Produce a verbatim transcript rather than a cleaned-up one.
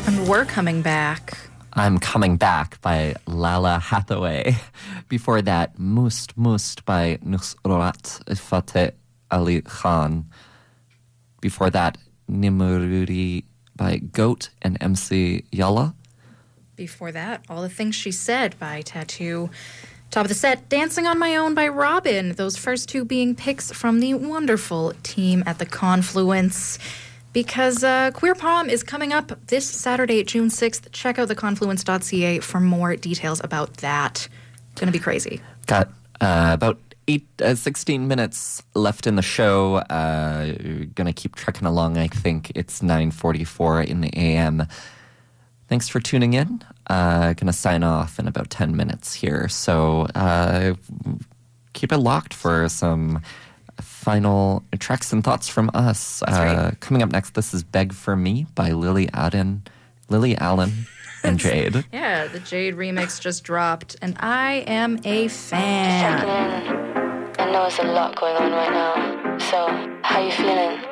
And we're coming back. I'm Coming Back by Lala Hathaway. Before that, Must Must by Nusrat Fateh Ali Khan. Before that, Nimrudi by Goat and M C Yalla. Before that, All the Things She Said by Tattoo. Top of the set, Dancing on My Own by Robin. Those first two being picks from the wonderful team at the Confluence. Because uh, Queer Prom is coming up this Saturday, June sixth. Check out the confluence dot c a for more details about that. It's going to be crazy. Got uh, about eight, uh, sixteen minutes left in the show. Uh, going to keep trekking along, I think. It's nine forty-four in the a m. Thanks for tuning in. Uh, going to sign off in about ten minutes here. So uh, keep it locked for some final tracks and thoughts from us. That's right. Uh, coming up next, this is Beg For Me by Lily Allen, Lily Allen and Jade. Yeah, the Jade remix just dropped, and I am a fan. Checking in. I know there's a lot going on right now. So, how you feeling?